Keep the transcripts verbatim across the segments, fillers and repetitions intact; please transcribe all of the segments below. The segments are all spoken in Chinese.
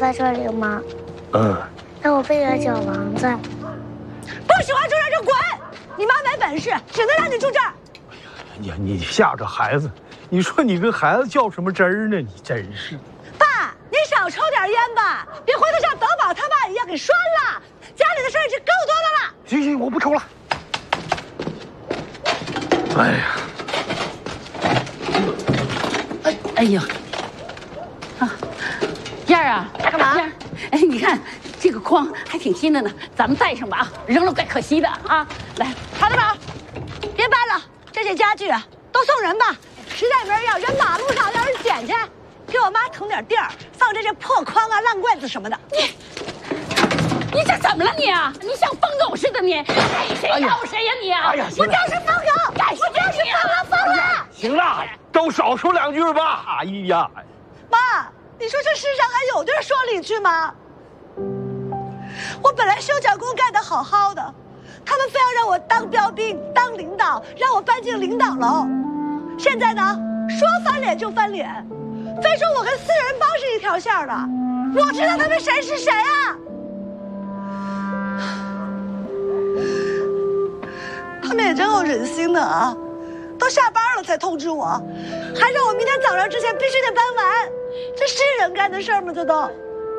在这里吗？ 嗯。 那我背着小王子。 不喜欢住这儿就滚！你妈没本事，只能让你住这儿。 哎呀，你吓着孩子，你说你跟孩子较什么真儿呢？你真是。 爸，你少抽点烟吧，别回头像德宝他爸一样给拴了。家里的事儿已经够多的了。 行行，我不抽了。哎呀。 哎哎呀，啊，燕儿啊， 干嘛？ 燕儿，哎，你看这个筐还挺新的呢，咱们带上吧啊，扔了怪可惜的啊。来， 好的宝，别搬了，这些家具啊都送人吧，实在没人要，扔马路上让人捡去。给我妈腾点地儿，放这些破筐啊、烂罐子什么的。 你，你这怎么了你啊？你像疯狗似的你，逮谁咬谁呀你啊！ 哎呀， 我就是疯狗， 干什么我就是疯了疯了。 行了，都少说两句吧。哎呀， 妈，你说这世上还有对说理去吗？我本来修脚工干得好好的，他们非要让我当标兵、当领导，让我搬进领导楼。现在呢，说翻脸就翻脸，非说我跟四人帮是一条线的。我知道他们谁是谁啊！他们也真够忍心的啊！都下班了才通知我，还让我明天早上之前必须得搬完，这是人干的事儿吗？这都。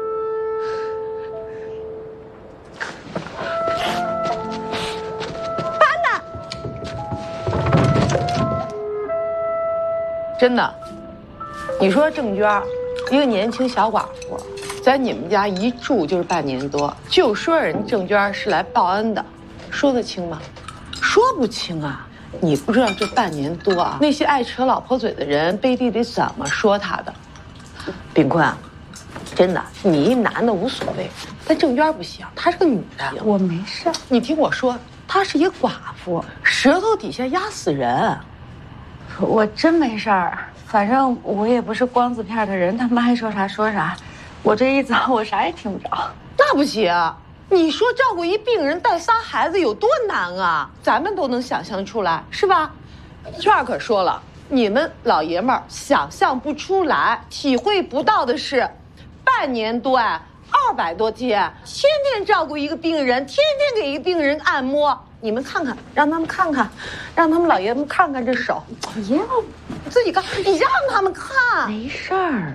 真的，你说郑娟，一个年轻小寡妇，在你们家一住就是半年多，就说人郑娟是来报恩的，说得清吗？说不清啊！你不知道这半年多啊，那些爱扯老婆嘴的人背地里怎么说她的。炳坤，真的，你一男的无所谓，但郑娟不行，她是个女的。 我没事， 你听我说，她是一个寡妇，舌头底下压死人。 我真没事儿，反正我也不是光字片的人，他们爱说啥说啥，我这一走我啥也听不着。 那不行，你说照顾一病人带仨孩子有多难啊？咱们都能想象出来，是吧？娟儿可说了，你们老爷们儿想象不出来，体会不到的是，半年多哎，二百多天，天天照顾一个病人，天天给一个病人按摩。你们看看，让他们看看，让他们老爷们看看这手。 不要， 自己看，你让他们看。 没事儿。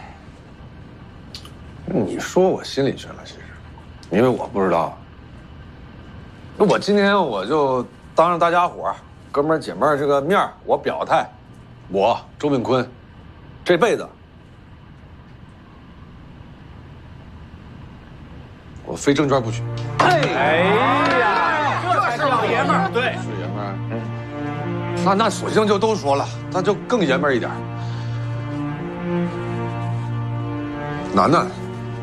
你说我心里去了，其实，因为我不知道。那我今天我就当着大家伙儿、哥们儿姐们儿这个面儿，我表态，我周炳坤，这辈子我非郑娟不娶。 哎呀，这才是老爷们儿。对， 是爷们儿。嗯，那那索性就都说了，那就更爷们儿一点。楠楠，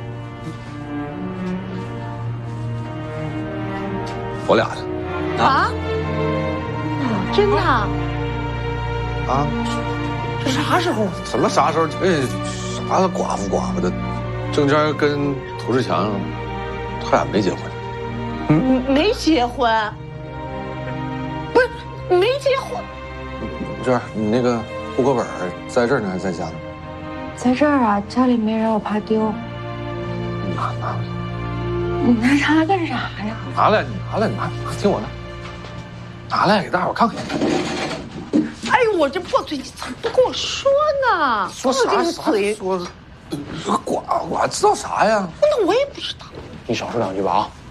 我俩的。 啊？真的？ 啊？这啥时候？怎么啥时候？这啥寡妇寡妇的？郑娟跟涂志强，他俩没结婚。 嗯，没结婚。不是，没结婚。 娟儿，你那个户口本在这儿呢，还是在家呢？ 在这儿啊，家里没人，我怕丢。 拿拿来。 你拿上来干啥呀？ 拿来，你拿来，拿，听我的。拿来给大伙看看。 哎呦，我这破嘴，你怎么不跟我说呢？ 说啥这个嘴， 说，寡寡知道啥呀？ 那我也不知道。 你少说两句吧啊！